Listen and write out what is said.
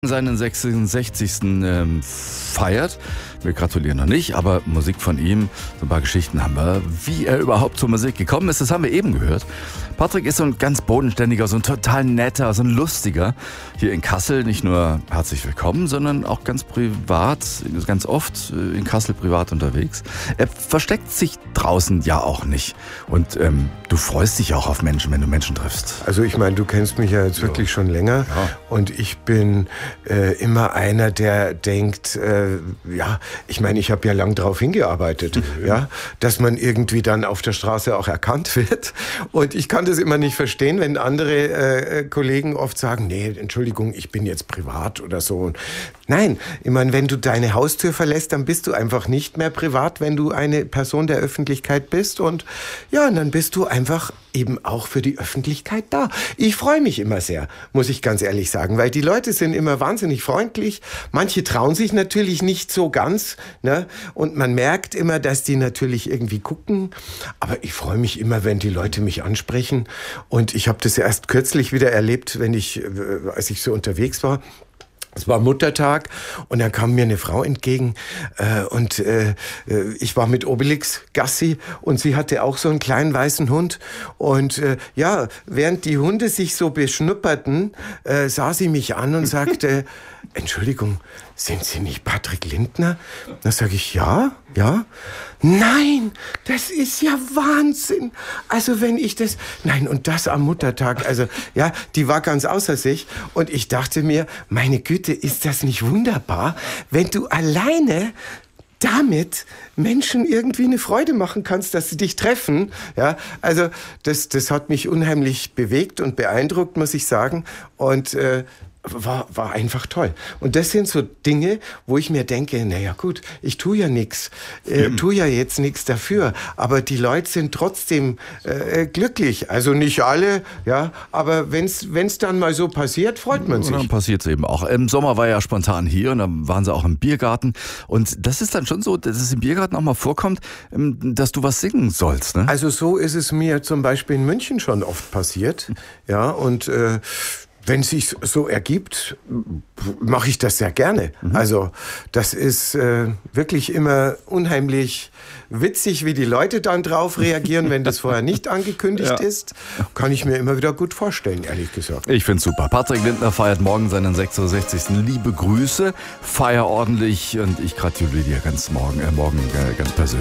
Seinen 66. Feiert. Wir gratulieren noch nicht, aber Musik von ihm, so ein paar Geschichten haben wir, wie er überhaupt zur Musik gekommen ist, das haben wir eben gehört. Patrick ist so ein ganz bodenständiger, so ein total netter, so ein lustiger. Hier in Kassel nicht nur herzlich willkommen, sondern auch ganz privat, ganz oft in Kassel privat unterwegs. Er versteckt sich draußen ja auch nicht. Und du freust dich auch auf Menschen, wenn du Menschen triffst. Also ich meine, du kennst mich ja jetzt wirklich schon länger. Ja. Und ich bin immer einer, der denkt, ich meine, ich habe ja lang darauf hingearbeitet, ja, dass man irgendwie dann auf der Straße auch erkannt wird. Und ich kann das immer nicht verstehen, wenn andere Kollegen oft sagen, nee, Entschuldigung, ich bin jetzt privat oder so. Nein, ich meine, wenn du deine Haustür verlässt, dann bist du einfach nicht mehr privat, wenn du eine Person der Öffentlichkeit bist. Und ja, dann bist du einfach eben auch für die Öffentlichkeit da. Ich freue mich immer sehr, muss ich ganz ehrlich sagen, weil die Leute sind immer wahnsinnig freundlich. Manche trauen sich natürlich nicht so ganz, ne? Und man merkt immer, dass die natürlich irgendwie gucken. Aber ich freue mich immer, wenn die Leute mich ansprechen. Und ich habe das erst kürzlich wieder erlebt, als ich so unterwegs war. Es war Muttertag und dann kam mir eine Frau entgegen und ich war mit Obelix Gassi und sie hatte auch so einen kleinen weißen Hund und während die Hunde sich so beschnupperten, sah sie mich an und sagte, Entschuldigung, sind Sie nicht Patrick Lindner? Da sage ich, ja. Nein, das ist ja Wahnsinn. Also und das am Muttertag, die war ganz außer sich und ich dachte mir, meine Güte, ist das nicht wunderbar, wenn du alleine damit Menschen irgendwie eine Freude machen kannst, dass sie dich treffen. Ja, also das hat mich unheimlich bewegt und beeindruckt, muss ich sagen. Und war einfach toll. Und das sind so Dinge, wo ich mir denke, naja gut, ich tue ja nichts, tue ja jetzt nichts dafür, aber die Leute sind trotzdem glücklich. Also nicht alle, ja, aber wenn's dann mal so passiert, freut man sich. Und dann passiert es eben auch. Im Sommer war ja spontan hier und dann waren sie auch im Biergarten. Und das ist dann schon so, dass es im Biergarten auch mal vorkommt, dass du was singen sollst, ne? Also so ist es mir zum Beispiel in München schon oft passiert, ja, und wenn es sich so ergibt, mache ich das sehr gerne. Also das ist wirklich immer unheimlich witzig, wie die Leute dann drauf reagieren, wenn das vorher nicht angekündigt ist. Kann ich mir immer wieder gut vorstellen, ehrlich gesagt. Ich find's super. Patrick Lindner feiert morgen seinen 66. Liebe Grüße, feier ordentlich und ich gratuliere dir morgen ganz persönlich.